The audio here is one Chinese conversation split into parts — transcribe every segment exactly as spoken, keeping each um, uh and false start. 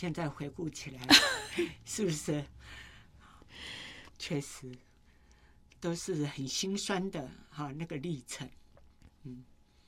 现在回顾起来，是不是？确实都是很心酸的哈，那个历程。嗯，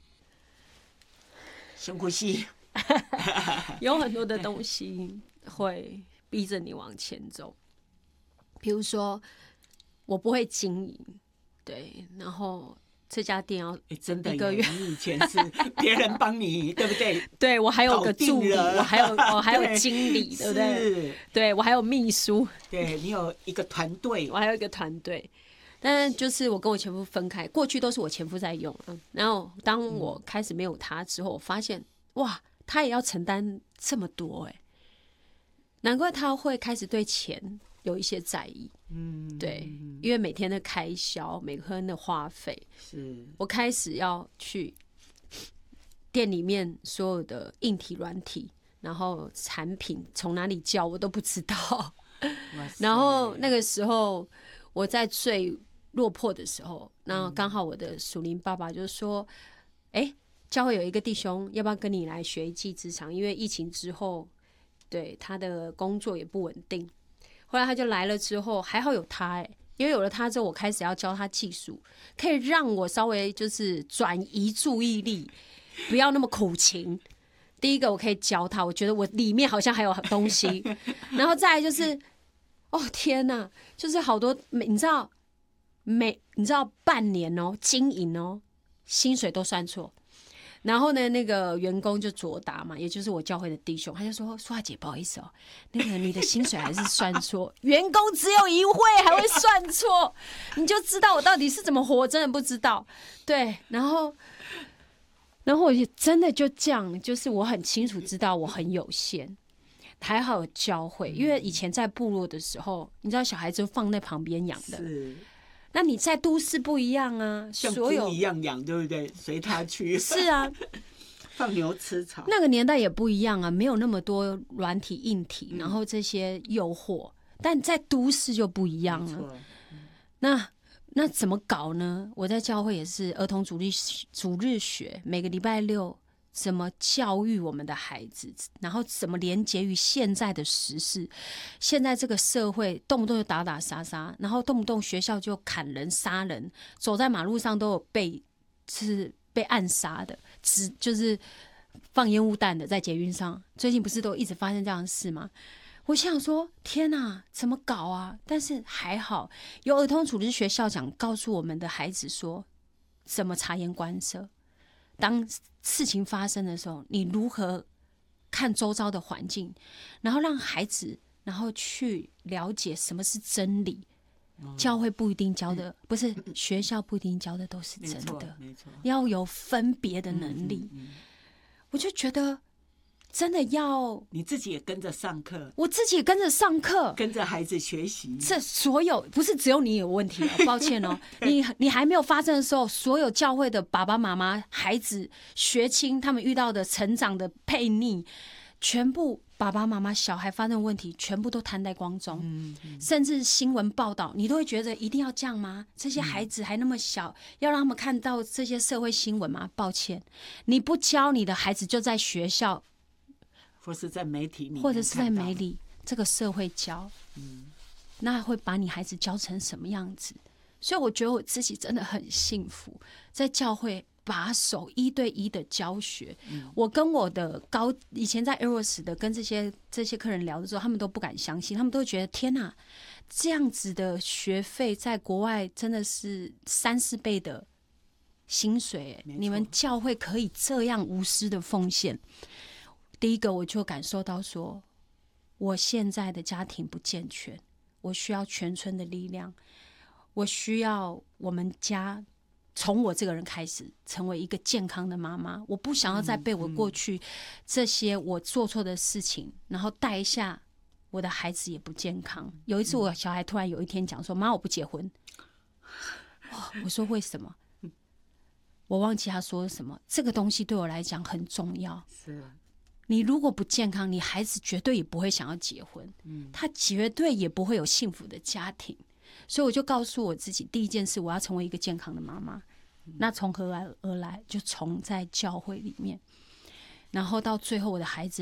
深呼吸。 有很多的东西会逼着你往前走，比如说我不会经营，对，然后这家店要欸、真的一个月， 你以前是别人帮你，对不对？ 对，我还有个助理，我还有我还有经理，对不对？对，我还有秘书， 对，你有一个团队， 我还有一个团队。但是就是我跟我前夫分开，过去都是我前夫在用，然后当我开始没有他之后，我发现哇，他也要承担这么多哎、欸，难怪他会开始对钱有一些在意。嗯，对，因为每天的开销，每天的花费，是我开始要去店里面所有的硬体、软体，然后产品从哪里叫我都不知道。然后那个时候我在最落魄的时候，那刚好我的属灵爸爸就说：“哎、欸，教会有一个弟兄，要不要跟你来学一技之长？因为疫情之后，对他的工作也不稳定。后来他就来了之后，还好有他哎、欸，因为有了他之后，我开始要教他技术，可以让我稍微就是转移注意力，不要那么苦情。第一个我可以教他，我觉得我里面好像还有东西，然后再来就是，哦天哪，就是好多你知道。”每你知道半年哦，经营哦，薪水都算错。然后呢，那个员工就卓达嘛，也就是我教会的弟兄，他就说：“苏华姐，不好意思哦，那个你的薪水还是算错，员工只有一位还会算错，你就知道我到底是怎么活，真的不知道。”对，然后，然后我就真的就这样，就是我很清楚知道我很有限。还好有教会，因为以前在部落的时候，你知道小孩子放在旁边养的。 是。 那你在都市不一样啊， 像猪一样养，对不对？随他去。 是啊， 放牛吃草。 那个年代也不一样啊，没有那么多软体、硬体，嗯、然后这些诱惑。但在都市就不一样了。嗯、那那怎么搞呢？我在教会也是儿童主日主日学，每个礼拜六怎么教育我们的孩子，然后怎么连结于现在的时事。现在这个社会动不动就打打杀杀，然后动不动学校就砍人杀人，走在马路上都有被是被暗杀的，只就是放烟雾弹的在捷运上。最近不是都一直发生这样的事吗？我想说天哪，怎么搞啊？但是还好有儿童主日学校长告诉我们的孩子说怎么察言观色，当事情发生的时候，你如何看周遭的环境，然后让孩子然后去了解什么是真理。嗯、教会不一定教的，不是学校不一定教的都是真的，要有分别的能力。嗯嗯嗯、我就觉得真的要你自己也跟着上课， 我自己也跟着上课， 跟着孩子学习。 这所有不是只有你有问题哦，抱歉哦，你你还没有发生的时候，所有教会的爸爸妈妈、孩子、学青他们遇到的成长的悖逆，全部爸爸妈妈、小孩发生的问题，全部都摊在光中。嗯嗯、甚至新闻报道，你都会觉得一定要这样吗？这些孩子还那么小，嗯、要让他们看到这些社会新闻吗？抱歉，你不教你的孩子，就在学校。 或是在媒体里， 或者是在媒体这个社会教，嗯，那会把你孩子教成什么样子？所以我觉得我自己真的很幸福，在教会把手一对一的教学。嗯、我跟我的高以前在 Eros 的跟这些这些客人聊的时候，他们都不敢相信，他们都会觉得天哪，这样子的学费在国外真的是三四倍的薪水，你们教会可以这样无私的奉献。第一个我就感受到说，我现在的家庭不健全，我需要全村的力量，我需要我们家从我这个人开始成为一个健康的妈妈。我不想要再被我过去这些我做错的事情，嗯嗯、然后带一下我的孩子也不健康。有一次我小孩突然有一天讲说，妈我不结婚。哦、我说为什么？我忘记他说什么。这个东西对我来讲很重要。是。你如果不健康，你孩子绝对也不会想要结婚，嗯、他绝对也不会有幸福的家庭。所以我就告诉我自己，第一件事我要成为一个健康的妈妈。嗯、那从何而来？就从在教会里面，然后到最后我的孩子